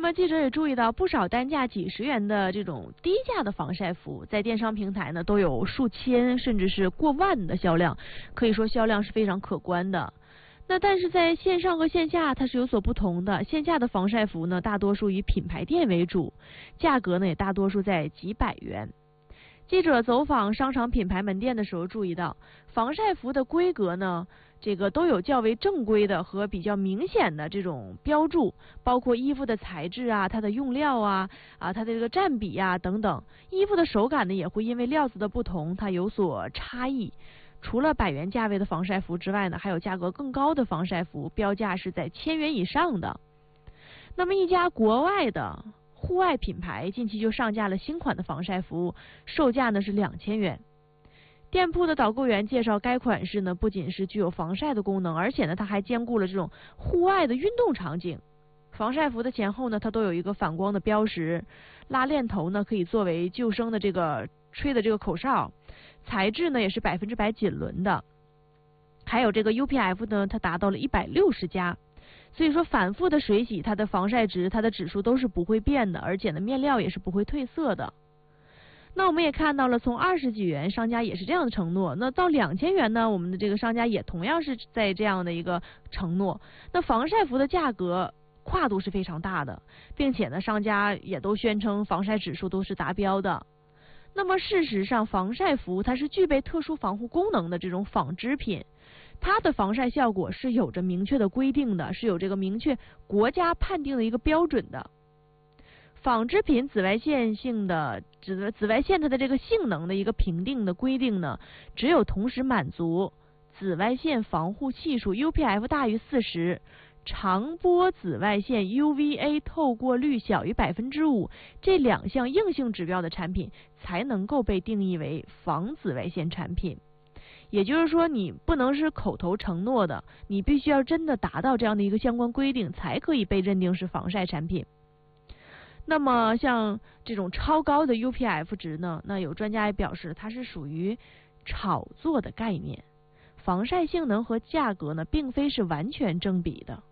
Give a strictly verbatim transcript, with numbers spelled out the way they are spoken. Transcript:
么记者也注意到，不少单价几十元的这种低价的防晒服，在电商平台呢都有数千甚至是过万的销量，可以说销量是非常可观的。那但是在线上和线下它是有所不同的，线下的防晒服呢大多数以品牌店为主，价格呢也大多数在几百元。记者走访商场品牌门店的时候注意到，防晒服的规格呢这个都有较为正规的和比较明显的这种标注，包括衣服的材质啊、它的用料啊、啊它的这个占比啊等等。衣服的手感呢也会因为料子的不同，它有所差异。除了百元价位的防晒服之外呢，还有价格更高的防晒服，标价是在千元以上的。那么一家国外的户外品牌近期就上架了新款的防晒服，售价呢是两千元。店铺的导购员介绍，该款式呢不仅是具有防晒的功能，而且呢它还兼顾了这种户外的运动场景。防晒服的前后呢它都有一个反光的标识，拉链头呢可以作为救生的这个吹的这个口哨，材质呢也是百分之百锦纶的，还有这个 U P F 呢它达到了一百六十加，所以说反复的水洗它的防晒值它的指数都是不会变的，而且呢面料也是不会褪色的。那我们也看到了，从二十几元商家也是这样的承诺，那到两千元呢，我们的这个商家也同样是在这样的一个承诺。那防晒服的价格跨度是非常大的，并且呢商家也都宣称防晒指数都是达标的。那么事实上，防晒服它是具备特殊防护功能的这种纺织品，它的防晒效果是有着明确的规定的，是有这个明确国家判定的一个标准的。纺织品紫外线性的紫紫外线它的这个性能的一个评定的规定呢，只有同时满足紫外线防护系数 U P F 大于四十，长波紫外线 U V A 透过率小于百分之五这两项硬性指标的产品，才能够被定义为防紫外线产品。也就是说，你不能是口头承诺的，你必须要真的达到这样的一个相关规定，才可以被认定是防晒产品。那么像这种超高的 U P F 值呢，那有专家也表示它是属于炒作的概念，防晒性能和价格呢并非是完全正比的。